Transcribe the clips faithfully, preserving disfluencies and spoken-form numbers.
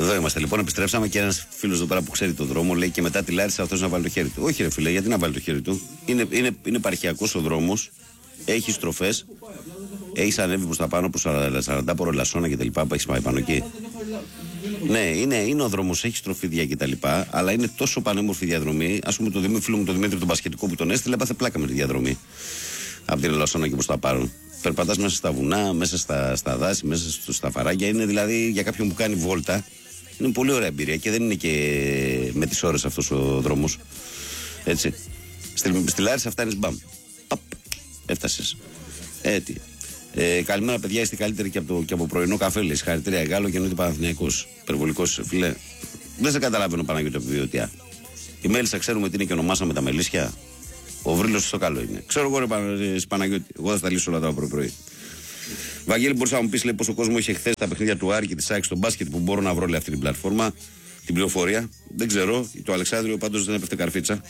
Εδώ είμαστε λοιπόν, επιστρέψαμε και ένας φίλος εδώ πέρα που ξέρει τον δρόμο λέει και μετά τη Λάρισα αυτός να βάλει το χέρι του. Όχι ρε φίλε, γιατί να βάλει το χέρι του. Είναι, είναι, είναι επαρχιακός ο δρόμος, έχει στροφές, έχει ανέβει προς τα πάνω προς σαράντα πορο Λασσόνα και τα λοιπά που έχει πάει πάνω εκεί. Ναι, είναι, είναι ο δρόμος, έχει στροφίδια και τα λοιπά, αλλά είναι τόσο πανέμορφη διαδρομή. Ας πούμε, το Δημήτρη, φίλο μου τον Δημήτρη τον Πασχετικό που τον έστειλε, έπαθε πλάκα με τη διαδρομή. Από την Λασσόνα και προς τα πάνω. Περπατάς μέσα στα βουνά, μέσα στα, στα δάση, μέσα στα φαράγγια. Είναι δηλαδή για κάποιον που κάνει βόλτα. Είναι πολύ ωραία εμπειρία και δεν είναι και με τις ώρες αυτός ο δρόμος. Έτσι. Στη, στη Λάρισα φτάνεις μπαμ. Παπ. Έφτασες. Έτσι. Ε, καλημέρα παιδιά, είστε καλύτεροι και από, το, και από πρωινό καφέ. Λέει συγχαρητήρια Γάλλο και εννοείται Παναθηναϊκός. Υπερβολικός φίλε. Δεν σε καταλαβαίνω Παναγιώτη από τη Βιωτιά. Η Μέλισσα ξέρουμε τι είναι και ονομάσα με τα μελίσια. Ο Βρύλος στο καλό είναι. Ξέρω εγώ ρε Παναγιώτη. Εγώ θα στα λύσω όλα τα πρωί-πρωί. Βαγγέλη, μπορείς να μου πεις λέει, πόσο κόσμο είχε χθες τα παιχνίδια του Άρη και τη ΑΕΚ στο μπάσκετ που μπορώ να βρω λέει, αυτή την πλατφόρμα, την πληροφορία. Δεν ξέρω. Το Αλεξάνδριο πάντως δεν έπεφτε καρφίτσα.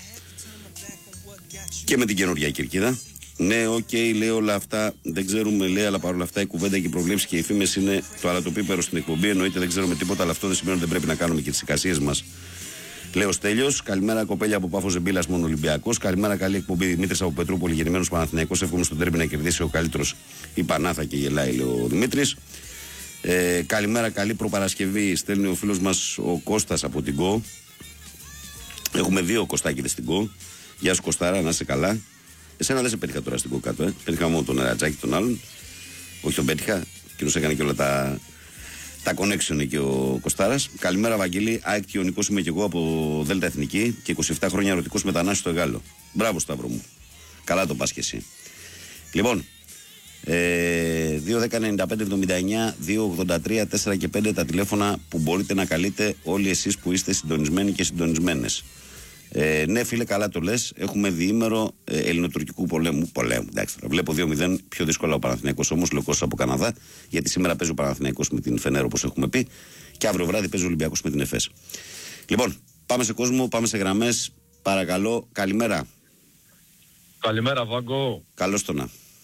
Και με την καινούργια κερκίδα. Ναι, οκ, okay, λέει όλα αυτά. Δεν ξέρουμε, λέει, αλλά παρόλα αυτά η κουβέντα και οι προβλέψεις και οι φήμες είναι το αλατοπίπερο στην εκπομπή. Εννοείται δεν ξέρουμε τίποτα, αλλά αυτό δεν σημαίνει ότι δεν πρέπει να κάνουμε και τις εικασίες μας. Λέω Στέλιος, καλημέρα κοπέλια από Πάφο Ζεμπίλας μόνο Ολυμπιακός. Καλημέρα, καλή εκπομπή Δημήτρης από Πετρούπολη, γεννημένος Παναθηναϊκός. Εύχομαι στον τέρμπι να κερδίσει ο καλύτερος η Πανάθα και γελάει, λέει ο Δημήτρης. Ε, καλημέρα, καλή προπαρασκευή. Στέλνει ο φίλος μας ο Κώστας από την ΚΟ. Έχουμε δύο Κωστάκηδες στην ΚΟ. Γεια σου Κωστάρα, να είσαι καλά. Εσένα δεν σε πέτυχα τώρα στην ΚΟ κάτω, ε. Πέτυχα μόνο τον Ρατζάκη τον άλλον. Όχι τον πέτυχα, εκείνος έκανε και όλα τα. Τα connection και ο Κωστάρας. Καλημέρα, Βαγγέλη. ΑΕΚ και Ιωνικός είμαι και εγώ από Δέλτα Εθνική και είκοσι επτά χρόνια ερωτικός μετανάστης στο Εγάλο. Μπράβο, Σταύρο μου. Καλά το πας και εσύ. Λοιπόν, ε, δύο δέκα ενενήντα πέντε εβδομήντα εννιά δύο ογδόντα τρία τέσσερα και πέντε τα τηλέφωνα που μπορείτε να καλείτε όλοι εσείς που είστε συντονισμένοι και συντονισμένες. Ε, ναι, φίλε, καλά το λες. Έχουμε διήμερο ε, ελληνοτουρκικού πολέμου. Πολέμου, εντάξει. Βλέπω δύο μηδέν πιο δύσκολα ο Παναθηναϊκός όμως, λογικός από Καναδά. Γιατί σήμερα παίζει ο Παναθηναϊκός με την Φενέρ, όπως έχουμε πει. Και αύριο βράδυ παίζει ο Ολυμπιακός με την Εφές. Λοιπόν, πάμε σε κόσμο, πάμε σε γραμμές. Παρακαλώ, καλημέρα. Καλημέρα, Βάγκο. Καλώς το να.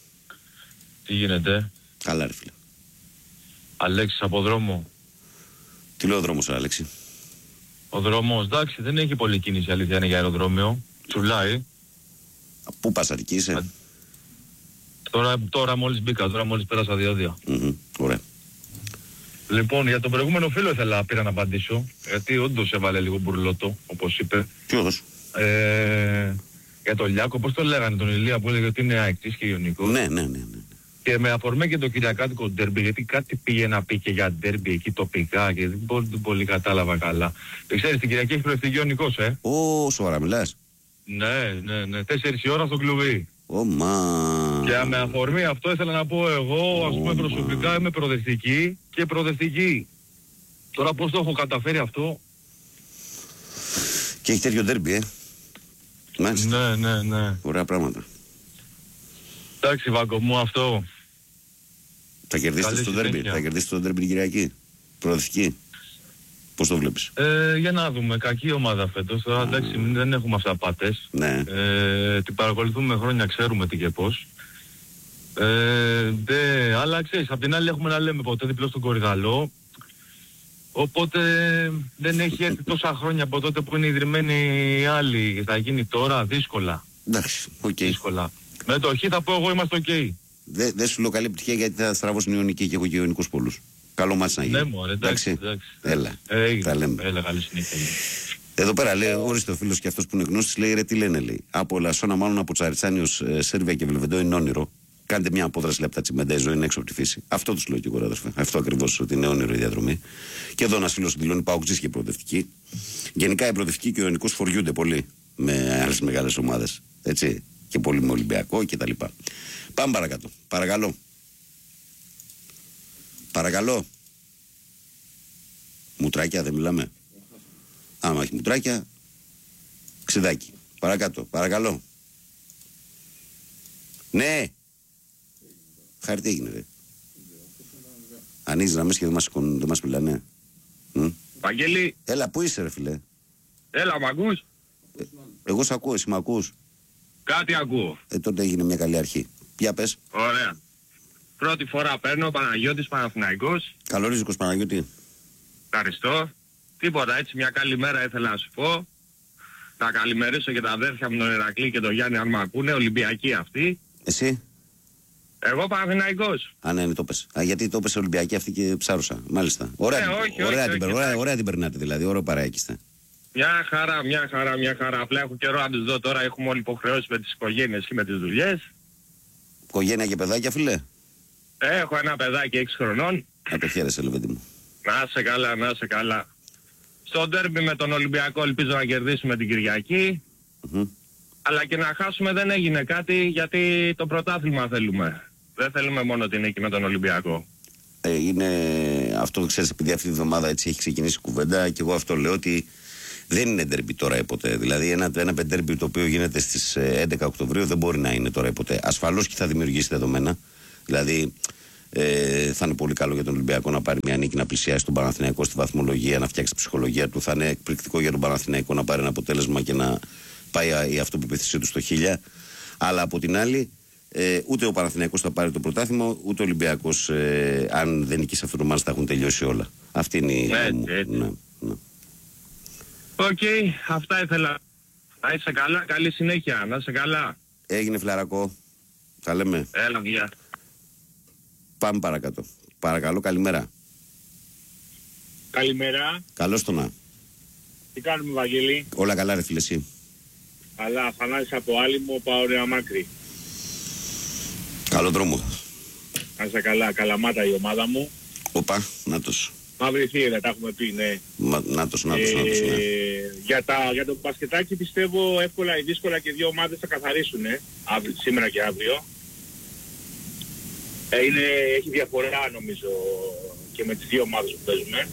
Τι γίνεται? Καλά, ρε φίλε. Αλέξης από δρόμο. Τι λέει ο δρόμος, Αλέξη? Ο δρόμος, εντάξει, δεν έχει πολύ κίνηση, αλήθεια είναι για αεροδρόμιο. Τσουλάει. Πού πας, Αττική είσαι? Α, τώρα, τώρα μόλις μπήκα, τώρα μόλις πέρασα διόδια. Mm-hmm, ωραία. Λοιπόν, για τον προηγούμενο φίλο ήθελα πήρα να απαντήσω, γιατί όντως έβαλε λίγο μπουρλότο, όπως είπε. Ποιος? Ε, για τον Λιάκο, πώς το λέγανε, τον Ηλία που έλεγε ότι είναι αεκτής και Ιωνικός. Ναι, ναι, ναι, ναι. Και με αφορμή και το κυριακάτικο ντέρμπι, γιατί κάτι πήγε να πει και για ντέρμπι εκεί τοπικά και δεν πολύ, πολύ κατάλαβα καλά. Και ξέρεις, την Κυριακή έχει προευτεί ο Νικός, ε. Ω, σοβαρά μιλάς? Ναι, ναι, ναι. Τέσσερις η ώρα στο κλουβί. Ω, μα. Και με αφορμή αυτό ήθελα να πω εγώ, ας πούμε προσωπικά είμαι προοδευτική και προοδευτική. Τώρα πώς το έχω καταφέρει αυτό. Και έχει τέτοιο ντέρμπι, ε. Μάλιστα. Ναι, ναι, ναι. Ωραία πράγματα. Εντάξει, Βάγκο μου, αυτό. Θα κερδίσετε στο ντέρμπι, θα κερδίσετε στο ντέρμπι την Κυριακή. Προοδευτική. Πώς το βλέπεις? Ε, για να δούμε, κακή ομάδα φέτος. Τώρα εντάξει, δεν έχουμε αυταπάτες. Ναι. Ε, την παρακολουθούμε χρόνια, ξέρουμε τι και πώς. Ε, δε, αλλά ξέρεις, απ' την άλλη έχουμε να λέμε ποτέ διπλό στον Κορυδαλό. Οπότε δεν έχει έρθει τόσα χρόνια από τότε που είναι ιδρυμένοι οι άλλοι. Θα γίνει τώρα δύσκολα. Εντάξει, οκ. Okay. Δύσκολα. Με το χ θα πω εγώ είμαστε οκ. Okay. Δεν δε σου λέω καλή επιτυχία γιατί θα στραβώσουν οι Ιωνικοί και έχω και Ιωνικούς πολλούς. Καλό μάτς να γίνει. Ναι μωρέ, εντάξει, εντάξει. Έλα, ε, τα λέμε. Έλα, καλή συνήθεια. Εδώ πέρα λέει, όριστε ο φίλος και αυτός που είναι γνώστης, λέει ρε τι λένε λέει. Από Λασσόνα μάλλον από Τσαριτσάνιος, ε, Σέρβια και Βελβεντό είναι όνειρο. Κάντε μια απόδραση λεπτά τσιμέντα, η ζωή είναι έξω από τη φύση. Αυτό τους λέω και εγώ, αδερφέ. Αυτό ακριβώς, ότι είναι όνειρο η διαδρομή. Και εδώ ένας φίλος δηλώνει Παοκτζής και προοδευτική. Γενικά οι προοδευτικοί και ο Ιωνικός φοριούνται πολύ με άλλες μεγάλες ομάδες. Έτσι. Και πολύ με Ολυμπιακό κτλ. Πάμε παρακάτω. Παρακαλώ. Παρακαλώ. Μουτράκια δεν μιλάμε? Άμα έχει μουτράκια, ξεδάκι. Παρακάτω. Παρακαλώ. Ναι. Χάρη τι έγινε ρε? Ανοίγεις να μες και δεν μας, δεν μας μιλάνε. Βαγγέλη. Έλα, πού είσαι ρε φίλε? Έλα, μ' ακούς? Ε, εγώ σ' ακούω, εσύ μ' ακούς? Κάτι ακούω. Ε, τότε έγινε μια καλή αρχή. Για πες. Ωραία. Πρώτη φορά παίρνω, Παναγιώτης Παναθηναϊκός. Καλορίζικος Παναγιώτη. Ευχαριστώ. τίποτα, έτσι μια καλή μέρα ήθελα να σου πω. Να καλημερίσω και τα αδέρφια μου τον Ηρακλή και τον Γιάννη αν μ' ακούνε, Ολυμπιακοί αυτοί. Εσύ? Εγώ Παναθηναϊκός. Α, ναι, ναι, το πες. Α, γιατί το πες Ολυμπιακή αυτή και ψάρωσα. Μάλιστα. Ωραία, Ε, την, όχι, ωραία, όχι, την, όχι, ωραία, όχι. ωραία την περνάτε δηλαδή. Ωραίο παραέκειστε. Μια χαρά, μια χαρά, μια χαρά. Απλά έχω καιρό να τους δω τώρα. Έχουμε όλοι υποχρεώσεις με τις οικογένειες και με τις δουλειές. Οικογένεια και παιδάκια, φίλε. Έχω ένα παιδάκι έξι χρονών. Να το χαίρεσαι, Λεβέντη μου. Να σε καλά, να σε καλά. Στο ντέρμπι με τον Ολυμπιακό ελπίζω να κερδίσουμε την Κυριακή. Mm-hmm. Αλλά και να χάσουμε δεν έγινε κάτι γιατί το πρωτάθλημα θέλουμε. Δεν θέλουμε μόνο την νίκη με τον Ολυμπιακό. Ε, είναι αυτό, ξέρεις, επειδή αυτή τη βδομάδα έτσι έχει ξεκινήσει η κουβέντα και εγώ αυτό λέω ότι δεν είναι ντέρμπι τώρα ποτέ. Δηλαδή ένα, ένα ντέρμπι το οποίο γίνεται στις έντεκα Οκτωβρίου δεν μπορεί να είναι τώρα ποτέ. Ασφαλώς και θα δημιουργήσει δεδομένα. Δηλαδή ε, θα είναι πολύ καλό για τον Ολυμπιακό να πάρει μια νίκη, να πλησιάσει τον Παναθηναϊκό στη βαθμολογία, να φτιάξει τη ψυχολογία του. Θα είναι εκπληκτικό για τον Παναθηναϊκό να πάρει ένα αποτέλεσμα και να πάει η αυτοπεποίθησή του στο χίλια. Αλλά από την άλλη, ε, ούτε ο Παναθηναϊκός θα πάρει το πρωτάθλημα, ούτε ο Ολυμπιακός, ε, αν δεν νικήσει αυτό το μάτς, θα έχουν τελειώσει όλα. Αυτή είναι η. Έτσι, μου. έτσι. Ναι, ναι. Οκ, okay, αυτά ήθελα. Να είσαι καλά, καλή συνέχεια, να είσαι καλά. Έγινε, φιλαρακό. Τα λέμε. Έλα, γεια. Πάμε παρακάτω. Παρακαλώ, καλημέρα. Καλημέρα. Καλώς το να. Τι κάνουμε, Βαγγέλη? Όλα καλά, ρε φίλε, εσύ? Αλλά Θανάσης από Άλυμο, πάω Νέα Μάκρη. Καλό δρόμο. Να είσαι καλά, Καλαμάτα η ομάδα μου. Οπα, νάτος. Μαύρη θύρα, τα έχουμε πει, ναι. Μα, νάτος, νάτος, νάτος, ναι. Ε, για, τα, για το μπασκετάκι πιστεύω εύκολα ή δύσκολα και δύο ομάδες θα καθαρίσουν, ε, αύριο, σήμερα και αύριο. Ε, είναι, έχει διαφορά νομίζω και με τις δύο ομάδες που παίζουμε.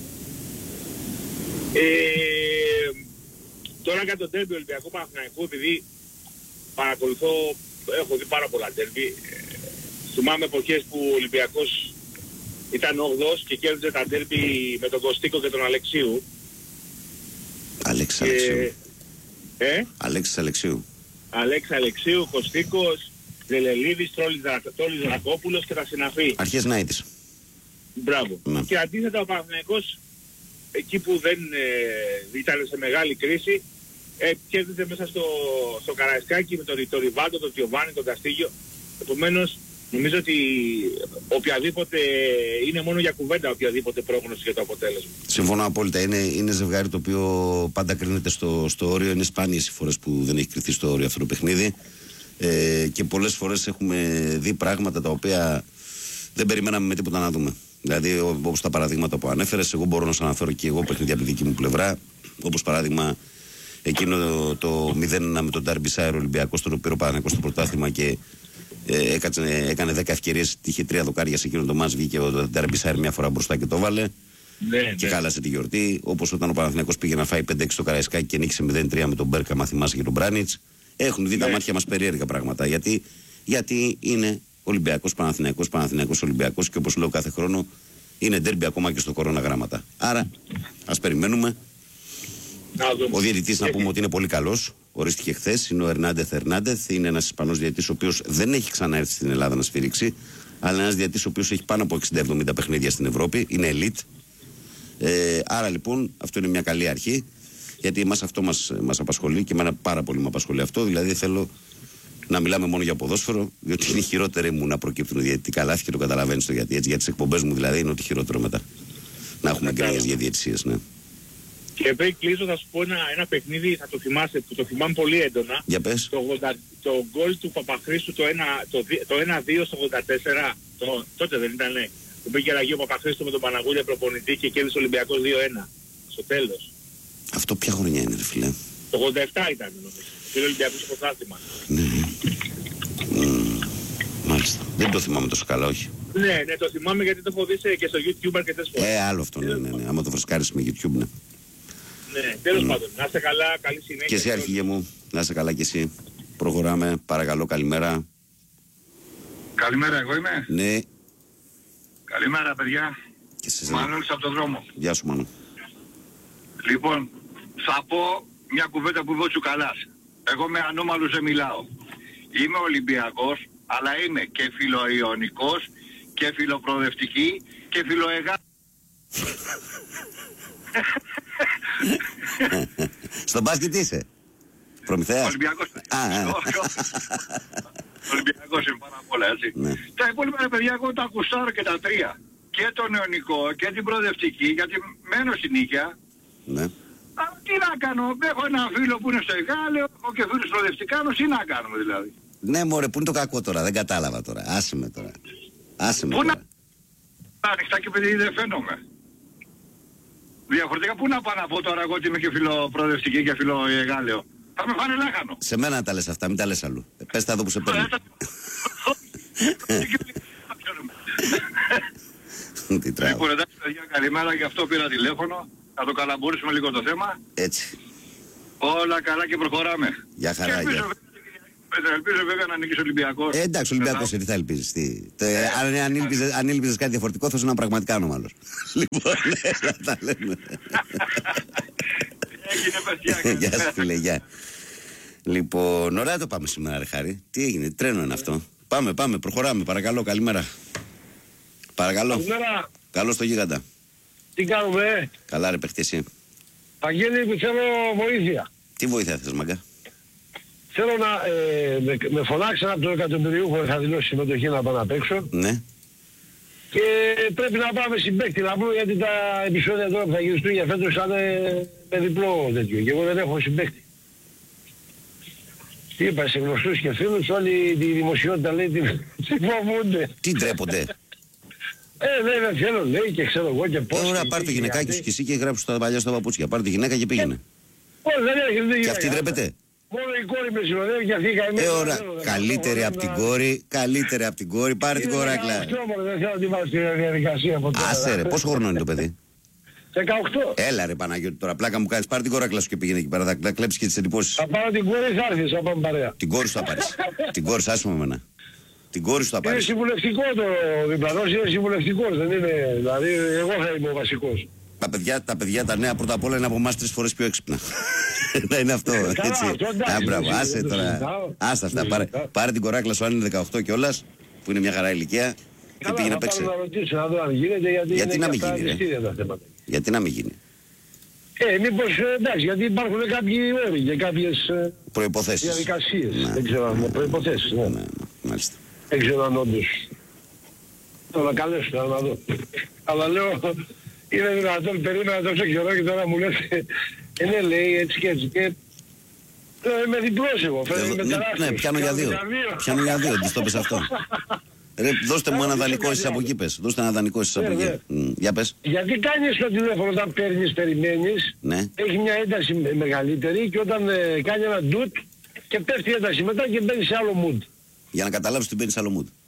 Ε, τώρα για το ντέρμπι Ολυμπιακό Παναθηναϊκού, επειδή παρακολουθώ, έχω δει πάρα πολλά ντέρμπι. Ε, θυμάμαι εποχές που ο Ολυμπιακός ήταν όγδοος και κέρδιζε τα ντέρμπι με τον Κωστίκο και τον Αλεξίου. Αλέξης Και, Αλεξίου. ε, Αλέξης Αλεξίου. Αλέξη Αλεξίου, Κωστίκος, Δελελίδης, Τρόλης Δρακόπουλος και τα συναφή. Αρχές Νάιτης. Μπράβο. Ναι. Και αντίθετα ο Παναθηναϊκός, εκεί που δεν ε, ήταν σε μεγάλη κρίση, ε, κέρδιζε μέσα στο, στο Καραϊσκάκι με τον το Ριβάλτο, τον Τιοβάνι, τον Καστίγιο. Επομένως, νομίζω ότι οποιαδήποτε, είναι μόνο για κουβέντα οποιαδήποτε πρόγνωση για το αποτέλεσμα. Συμφωνώ απόλυτα. Είναι, είναι ζευγάρι το οποίο πάντα κρίνεται στο, στο όριο. Είναι σπάνιες οι φορές που δεν έχει κριθεί στο όριο αυτό το παιχνίδι. Ε, και πολλές φορές έχουμε δει πράγματα τα οποία δεν περιμέναμε με τίποτα να δούμε. Δηλαδή, όπως τα παραδείγματα που ανέφερες, εγώ μπορώ να σας αναφέρω και εγώ παιχνίδια από τη δική μου πλευρά. Όπως παράδειγμα, εκείνο το, το μηδέν ένα με τον Ντάρμπι Σάιρο Ολυμπιακό, στον οποίο ο Παναθηναϊκός στο πρωτάθλημα και ε, έκατσε, έκανε δέκα ευκαιρίες, είχε τρία δοκάρια σε εκείνο το μάτς. Βγήκε ο Ντάρμπι Σάιρο μια φορά μπροστά και το βάλε. Ναι, Και ναι. χάλασε τη γιορτή. Όπως όταν ο Παναθηναϊκός πήγε να φάει πέντε έξι στο Καραϊσκάκι και νίκησε μηδέν τρία με τον Μπέρκα, μα θυμάσαι, και τον Μπράνιτς. Έχουν δει Ναι. τα μάτια μας περίεργα πράγματα. Γιατί, γιατί είναι Ολυμπιακός Παναθηναϊκός, Παναθηναϊκός Ολυμπιακός και όπως λέω κάθε χρόνο είναι ντέρμπι ακόμα και στο κορώνα γράμματα. Άρα ας περιμένουμε. Να δούμε. Ο διαιτητής να πούμε ότι είναι πολύ καλός. Ορίστηκε χθες. Είναι ο Ερνάντεθ Ερνάντεθ. Είναι ένας Ισπανός διαιτητής ο οποίος δεν έχει ξαναέρθει στην Ελλάδα να σφυρίξει. Αλλά ένας διαιτητής ο οποίος έχει πάνω από εξήντα εβδομήντα παιχνίδια στην Ευρώπη. Είναι elite. Ε, άρα λοιπόν αυτό είναι μια καλή αρχή. Γιατί εμάς αυτό μας, μας απασχολεί και εμένα πάρα πολύ με απασχολεί αυτό. Δηλαδή θέλω να μιλάμε μόνο για ποδόσφαιρο, διότι είναι χειρότεροι μου να προκύπτουν διαιτητικά λάθη και το καταλαβαίνεις το γιατί. Έτσι, για τις εκπομπές μου δηλαδή είναι ότι χειρότερο μετά. Να έχουμε γκρίνιες για διαιτησίες, ναι. Και πριν κλείσω θα σου πω ένα, ένα παιχνίδι, θα το θυμάσαι, που το θυμάμαι πολύ έντονα. Για πες. Το, ογδόντα το γκολ του Παπαχρήστου το ένα το, το ένα δύο στο ογδόντα τέσσερα, το, τότε δεν ήταν, ναι. Που πήγε αλλαγή ο Παπαχρήστου με τον Παναγούλια προπονητή και κέρδισε ο Ολυμπιακός δύο ένα. Στο τέλος. Αυτό ποια χρονιά είναι, ρε φίλε? Το ογδόντα επτά ήταν νομίζω. Και ο Ολυμπιακός στο πρωτάθλημα. Ναι. Mm, μάλιστα. Δεν το θυμάμαι τόσο καλά, όχι. Ναι, ναι, το θυμάμαι γιατί το έχω δει σε- και στο YouTube αρκετές φορές. Ε, άλλο αυτό, ναι, ναι, ναι. Άμα το φρεσκάρεις με YouTube, ναι. Ναι, τέλος πάντων. Να είστε καλά, καλή συνέχεια. Και εσύ, αρχηγέ μου, να είσαι καλά κι εσύ. Προχωράμε. Παρακαλώ, καλημέρα. Καλημέρα, εγώ είμαι. Ναι, Καλημέρα, παιδιά. και σε εσένα. Μανώλης από τον δρόμο. Γεια σου, Μάνο. Λοιπόν, θα πω μια κουβέντα που είπε ο Τσουκαλάς. Εγώ με ανώμαλους δεν μιλάω. Είμαι Ολυμπιακός, αλλά είμαι και φιλοϊωνικός και φιλοπροοδευτική και φιλοεγά... Στο μπάσκετ τι είσαι? Προμηθέας? Ολυμπιακός. Α, α. Ολυμπιακός είναι πάρα πολλά, έτσι. Ναι. Τα υπόλοιπα ρε παιδιά, εγώ τα ακουστάρω και τα τρία. Και το νεωνικό και την προοδευτική, γιατί μένω στην Νίκαια. Ναι. Α, τι να κάνω, έχω ένα φίλο που είναι στο Εγάλεο, έχω και φίλους προοδευτικάνους, τι να κάνουμε δηλαδή. Ναι μωρέ, πού είναι το κακό τώρα, δεν κατάλαβα τώρα. Άσε με τώρα. Άσε με Πού τώρα. να... Ανοιχτά και παιδί δεν φαίνομαι. Διαφορετικά πού να πάω να πω τώρα εγώ ότι είμαι και φιλοπροοδευτική και φιλοεγάλεο. Θα με φάνε λάχανο. Σε μένα τα λες αυτά, μην τα λες αλλού. Πες τα εδώ που σε παίρνει. Τι τράβο. Λοιπόν, εντάξει παιδιά, καλημέρα, γι' αυτό πήρα τηλέφωνο. Να το καλαμπούρήσουμε λίγο το θέμα. Έτσι. Όλα καλά και προχωράμε. Για χαρά, Και ελπίζω, για. βέβαια- ελπίζω βέβαια να νικήσει ο Ολυμπιακός. Ε, εντάξει, Ολυμπιακός, τι θα ελπίζεις. Τι. Το, ε, αν, αν, ήλπιζες, αν ήλπιζες κάτι διαφορετικό, θα ήσουν πραγματικά ανώμαλος. Λοιπόν, έλα, τα λέμε. Έγινε παιδιά. Γεια σου φίλε, γεια. Λοιπόν, ωραία το πάμε σήμερα ρε Χάρη. Τι έγινε, τρένο είναι αυτό. Πάμε, πάμε, προχωράμε, παρακαλώ, καλημέρα. Παρακαλώ. Καλημέρα. Καλώς το γίγαντα. Τι κάνουμε, ε? Καλά ρε παίχτη εσύ. Αγγέλη, θέλω βοήθεια. Τι βοήθεια θες μαγκά? Θέλω να ε, με, με φωνάξαν από το εκατομμυριούχο, είχα δηλώσει συμμετοχή να πάω να παίξω Ναι. και πρέπει να πάμε συμπαίκτη να πούμε, γιατί τα επεισόδια τώρα που θα γυριστούν για φέτος θα είναι με διπλό τέτοιο και εγώ δεν έχω συμπαίκτη. Τι είπα σε γνωστούς και φίλους, όλη τη δημοσιότητα λέει τι φοβούνται. Τι ντρέπονται. Ε, ναι, δεν θέλω, λέει και ξέρω εγώ και πώς. Ε, ωραία, και πάρ' το τι γυναικάκι γιατί. σου και εσύ και γράψου τα παλιά στα παπούτσια. Πάρ' τη γυναίκα και πήγαινε. Όχι, δεν έρχεται η Και αυτή γυναίκα. ντρέπεται. Μόνο η κόρη με συνοδεύει και αυτή η καημένη. Ε, δεν ωραία. θέλω, δεν Καλύτερη θέλω, από την να- κόρη, καλύτερη από την κόρη. Πάρε την Είναι κοράκλα. δεκαοκτώ, μωρέ, δεν θέλω να τη βάλω στη διαδικασία από τώρα. Άσε ρε, πόσο χρόνο είναι το παιδί? δεκαοκτώ. Έλα ρε Παναγιώτη τώρα, πλάκα μου κάνεις. Πάρε την κοράκλα σου και πήγαινε εκεί πέρα. Θα θα κλέψεις και τις εντυπώσεις. Θα πάρω την κόρη, θα έρθεις, θα πάμε παρέα. Την κόρη σου θα πάρεις. Την κόρη σου, άσε με εμένα. Την κόρη σου θα Είναι πάρεις. συμβουλευτικό το διπλανός, είναι συμβουλευτικός, δεν είναι, δηλαδή εγώ θα είμαι ο βασικός. Τα παιδιά, τα παιδιά τα νέα πρώτα απ' όλα είναι από εμάς τρεις φορές πιο έξυπνα. Να είναι αυτό, καλά, έτσι. αυτό εντάξει, Α, μπράβο, δεν άσε το τώρα. συζητάω. Άστα αυτά, Δεν πάρε, συζητάω. πάρε την κοράκλα σου αν είναι δεκαοκτώ κιόλας, που είναι μια χαρά ηλικία, και Καλά, πήγαινε θα παίξε. πάρω να ρωτήσω, να δω αν γίνεται, γιατί, Γιατί είναι να και μην αυτά γίνει, ρε? μυστήρια τα θέματα. Γιατί να μην γίνει. Ε, μήπως, ε, εντάξει, γιατί υπάρχουν κάποιοι όροι και κάποιες ε, Προϋποθέσεις. διαδικασίες, Ναι. δεν ξέρω αν είναι προϋποθέσεις, ναι. Ναι, ναι, μάλιστα. Δεν ξέρω αν όντως. Θέλω να καλέσω, θέλω να δω. Αλλά λέω, είναι δυνατόν, περίμενα τόσο καιρό και τώρα μου λες, ε, ναι, λέει έτσι και έτσι. Και λέω, είμαι διπλός εγώ, φαίνεται Εδώ- είμαι ναι, τεράστιος. ναι, πιάνω για δύο. Πιάνω για δύο, τις το πες αυτό. Ρε, δώστε μου ένα δανεικό εσείς από εκεί πες. Δώστε ένα δανεικό εσείς από Ναι, εκεί. Μ, Για πες. Γιατί κάνεις το τηλέφωνο όταν παίρνεις, περιμένεις, Ναι. έχει μια ένταση με- μεγαλύτερη και όταν ε, κάνει ένα ντουτ και πέφτει η ένταση μετά και μπαίνει σε άλλο mood. Για να καταλάβεις ότι μπαίνεις άλλο mood.